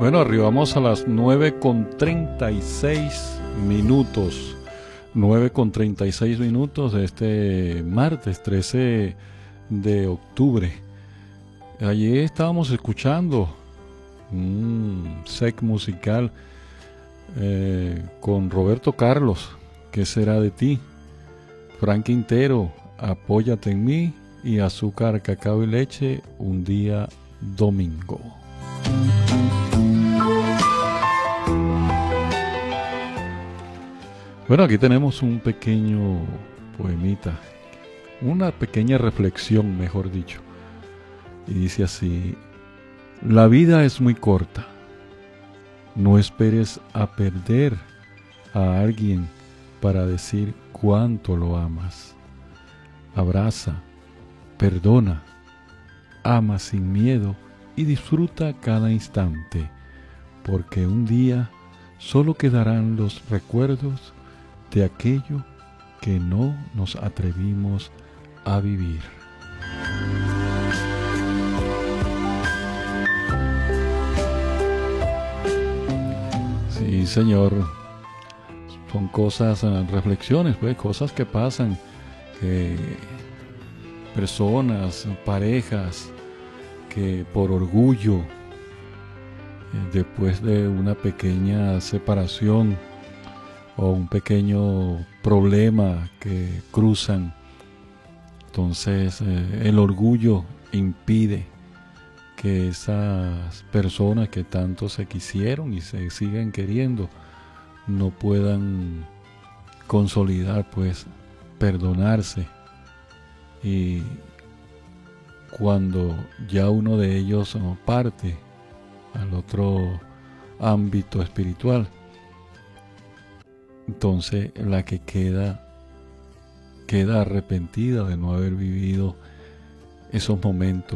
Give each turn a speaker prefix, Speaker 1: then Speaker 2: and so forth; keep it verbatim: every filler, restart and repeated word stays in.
Speaker 1: Bueno, arribamos a las nueve con treinta y seis minutos. nueve con treinta y seis minutos de este martes trece de octubre. Allí estábamos escuchando un set musical eh, con Roberto Carlos, ¿Qué será de ti? Frank Quintero, Apóyate en mí, y Azúcar, Cacao y Leche, Un día domingo. Bueno, aquí tenemos un pequeño poemita, una pequeña reflexión, mejor dicho. Y dice así: la vida es muy corta. No esperes a perder a alguien para decir cuánto lo amas. Abraza, perdona, ama sin miedo y disfruta cada instante, porque un día solo quedarán los recuerdos de aquello que no nos atrevimos a vivir. Sí, señor. Son cosas, reflexiones, pues, cosas que pasan, que personas, parejas, que por orgullo, después de una pequeña separación o un pequeño problema que cruzan, entonces eh, el orgullo impide que esas personas que tanto se quisieron y se siguen queriendo no puedan consolidar, pues, perdonarse. Y cuando ya uno de ellos parte al otro ámbito espiritual, entonces la que queda queda arrepentida de no haber vivido esos momentos